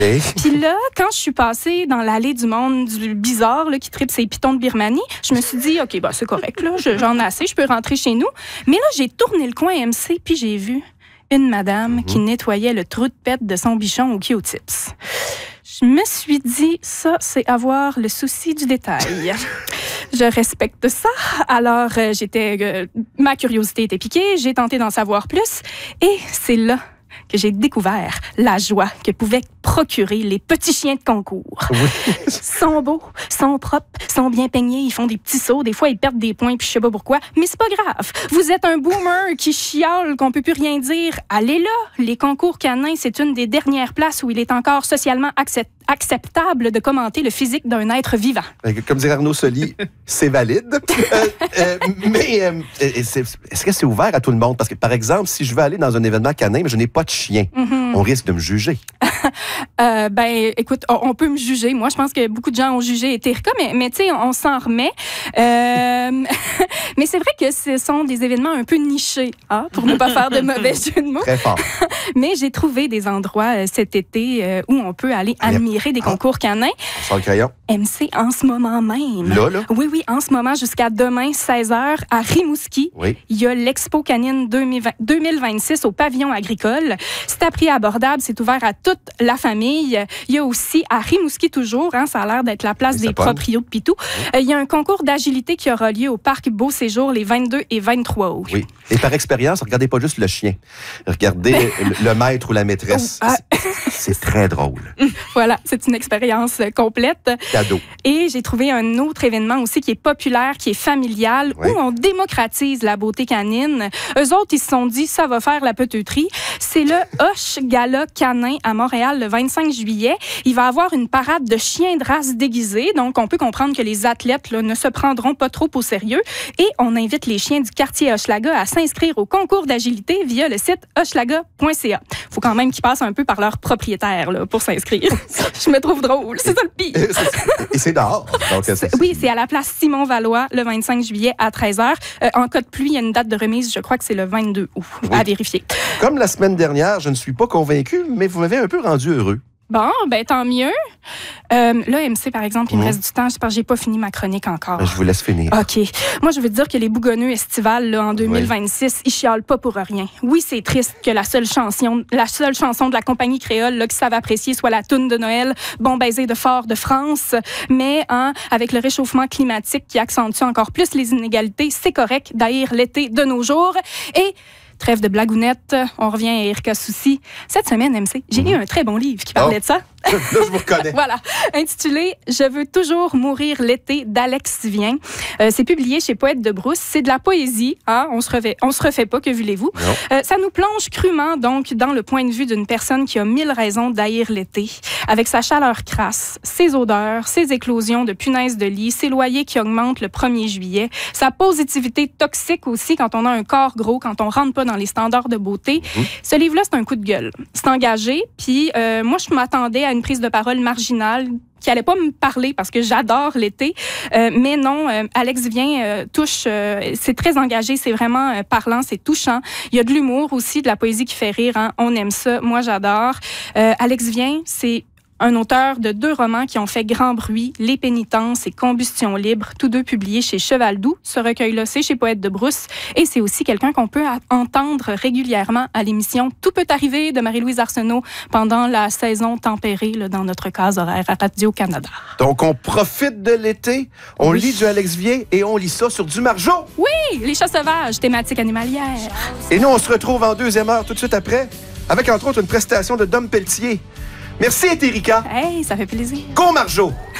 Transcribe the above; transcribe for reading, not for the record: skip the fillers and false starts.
Puis là, quand je suis passée dans l'allée du monde du bizarre là, qui tripe ses pitons de Birmanie, je me suis dit, OK, bah, c'est correct, là, j'en ai assez, je peux rentrer chez nous. Mais là, j'ai tourné le coin MC, puis j'ai vu une madame qui nettoyait le trou de pète de son bichon au Q-tips. Je me suis dit, ça, c'est avoir le souci du détail. Je respecte ça. Alors, ma curiosité était piquée, j'ai tenté d'en savoir plus. Et c'est là que j'ai découvert la joie que pouvaient procurer les petits chiens de concours. Oui. Ils sont beaux, sont propres, sont bien peignés, ils font des petits sauts, des fois ils perdent des points, puis je sais pas pourquoi, mais c'est pas grave. Vous êtes un boomer qui chiale qu'on peut plus rien dire. Allez là, les concours canins, c'est une des dernières places où il est encore socialement acceptable de commenter le physique d'un être vivant. Comme dirait Arnaud Soli, c'est valide. Mais est-ce que c'est ouvert à tout le monde? Parce que, par exemple, si je veux aller dans un événement canin, mais je n'ai pas de chien, on risque de me juger. Écoute, on peut me juger. Moi, je pense que beaucoup de gens ont jugé Eterica, mais tu sais, on s'en remet. Mais c'est vrai que ce sont des événements un peu nichés, hein, pour ne pas faire de mauvais jeu de mots. Très fort. Mais j'ai trouvé des endroits cet été où on peut aller admirer des concours canins. On sort le crayon. MC en ce moment même. Là? Oui, en ce moment, jusqu'à demain, 16h, à Rimouski. Oui. Il y a l'Expo canine 2026 au pavillon agricole. C'est à prix abordable, c'est ouvert à toute la famille. Il y a aussi, à Rimouski toujours, hein, ça a l'air d'être la place des proprios de Pitou, il y a un concours d'agilité qui aura lieu au parc Beau Séjour les 22 et 23 août. Oui. Et par expérience, regardez pas juste le chien. Regardez le maître ou la maîtresse. C'est très drôle. Voilà, c'est une expérience complète. Cadeau. Et j'ai trouvé un autre événement aussi qui est populaire, qui est familial, où on démocratise la beauté canine. Eux autres, ils se sont dit, ça va faire la peteuterie. C'est le Hoche Gala Canin à Montréal le 25 juillet. Il va y avoir une parade de chiens de race déguisés. Donc, on peut comprendre que les athlètes là, ne se prendront pas trop au sérieux. Et on invite les chiens du quartier Hochelaga à s'inscrire au concours d'agilité via le site hochelaga.ca. Il faut quand même qu'ils passent un peu par leur propriétaire là, pour s'inscrire. Je me trouve drôle. C'est ça le pire. Et c'est dehors. Donc, oui, c'est à la place Simon-Valois le 25 juillet à 13h. En cas de pluie, il y a une date de remise, je crois que c'est le 22 août. À vérifier. Comme la semaine dernière, je ne suis pas convaincu, mais vous m'avez un peu rendu heureux. Bon, ben tant mieux. Là, MC, par exemple, il me reste du temps. J'espère que j'ai pas fini ma chronique encore. Je vous laisse finir. OK. Moi, je veux dire que les bougonneux estivales, là, en 2026, ils chialent pas pour rien. Oui, c'est triste que la seule chanson de la compagnie créole là, qu'ils savent apprécier soit la toune de Noël « Bon baiser de Fort de France ». Mais avec le réchauffement climatique qui accentue encore plus les inégalités, c'est correct d'haïr l'été de nos jours. Et trêve de blagounettes, on revient à Erika Soucy. Cette semaine, MC, j'ai lu un très bon livre qui parlait de ça. Là, je vous reconnais. Voilà, intitulé « Je veux toujours mourir l'été » d'Alex Vien. C'est publié chez Poète de Brousse. C'est de la poésie, hein? On se refait pas, que voulez-vous. Ça nous plonge crûment, donc, dans le point de vue d'une personne qui a 1000 raisons d'haïr l'été, avec sa chaleur crasse, ses odeurs, ses éclosions de punaises de lit, ses loyers qui augmentent le 1er juillet, sa positivité toxique aussi quand on a un corps gros, quand on rentre pas dans les standards de beauté. Ce livre-là, c'est un coup de gueule. C'est engagé, puis moi, je m'attendais à une prise de parole marginale qui allait pas me parler parce que j'adore l'été. Mais non, Alex Vien touche, c'est très engagé, c'est vraiment parlant, c'est touchant. Il y a de l'humour aussi, de la poésie qui fait rire. Hein. On aime ça, moi j'adore. Alex Vien, c'est un auteur de 2 romans qui ont fait grand bruit, Les Pénitences et Combustion libre, tous 2 publiés chez Cheval Doux. Ce recueil-là, c'est chez Poète de Brousse. Et c'est aussi quelqu'un qu'on peut entendre régulièrement à l'émission Tout peut arriver de Marie-Louise Arsenault pendant la saison tempérée là, dans notre case horaire à Radio-Canada. Donc, on profite de l'été, on lit du Alex Vien et on lit ça sur du Margeau. Oui, les chats sauvages, thématique animalière. Et nous, on se retrouve en 2e heure tout de suite après, avec entre autres une prestation de Dom Pelletier. Merci, Eterica. Hey, ça fait plaisir. Go Margeau!